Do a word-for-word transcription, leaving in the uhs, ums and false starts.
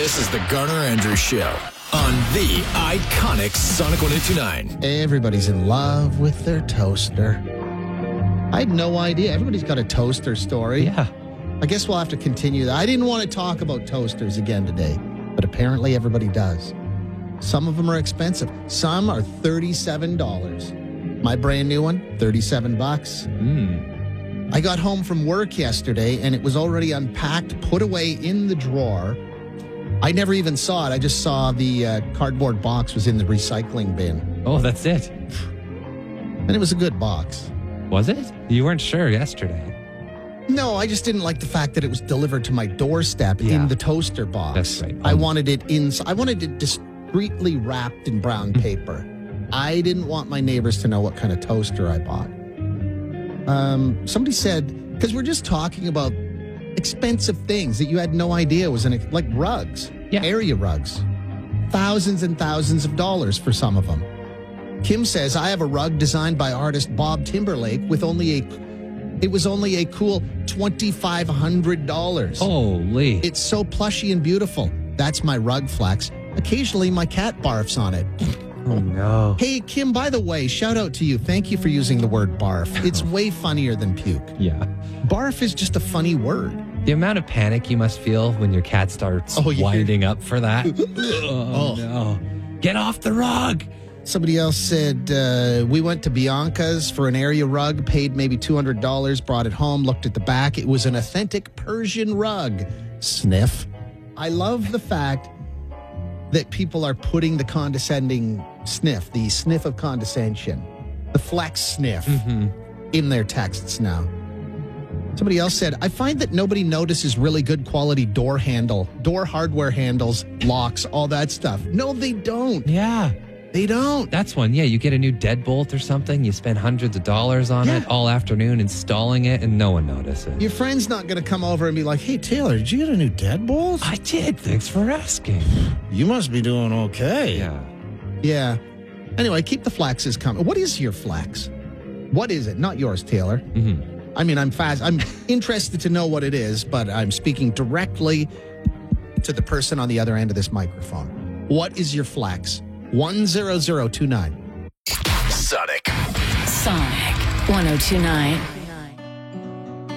This is the Garner Andrews Show on the iconic Sonic one oh two nine. Everybody's in love with their toaster. I had no idea. Everybody's got a toaster story. Yeah. I guess we'll have to continue that. I didn't want to talk about toasters again today, but apparently everybody does. Some of them are expensive. Some are thirty-seven dollars. My brand new one, thirty-seven bucks. Mm. I got home from work yesterday and it was already unpacked, put away in the drawer. I never even saw it. I just saw the uh, cardboard box was in the recycling bin. Oh, that's it. And it was a good box. Was it? You weren't sure yesterday. No, I just didn't like the fact that it was delivered to my doorstep Yeah. in the toaster box. That's right. I wanted it in. I wanted it discreetly wrapped in brown paper. I didn't want my neighbors to know what kind of toaster I bought. Um, somebody said, because we're just talking about expensive things that you had no idea was an, like rugs, Yeah. area rugs, thousands and thousands of dollars for some of them. Kim says, I have a rug designed by artist Bob Timberlake with only a, it was only a cool twenty-five hundred dollars. Holy. It's so plushy and beautiful. That's my rug flex. Occasionally my cat barfs on it. Oh, no. Hey, Kim, by the way, shout out to you. Thank you for using the word barf. It's way funnier than puke. Yeah. Barf is just a funny word. The amount of panic you must feel when your cat starts Oh, yeah. winding up for that. oh, Oh. no. Get off the rug. Somebody else said, uh, we went to Bianca's for an area rug, paid maybe two hundred dollars, brought it home, looked at the back. It was an authentic Persian rug. Sniff. I love the fact that people are putting the condescending sniff, the sniff of condescension, the flex sniff Mm-hmm. in their texts now. Somebody else said, I find that nobody notices really good quality door handle, door hardware handles, locks, all that stuff. No, they don't. Yeah. They don't. That's one. Yeah, you get a new deadbolt or something. You spend hundreds of dollars on Yeah. it all afternoon installing it, and no one notices. Your friend's not going to come over and be like, hey, Taylor, did you get a new deadbolt? I did. Thanks for asking. You must be doing okay. Yeah. Yeah. Anyway, keep the flexes coming. What is your flex? What is it? Not yours, Taylor. Mm-hmm. I mean, I'm fast. I'm interested to know what it is, but I'm speaking directly to the person on the other end of this microphone. What is your flex? one zero zero two nine. Sonic. Sonic one oh two nine.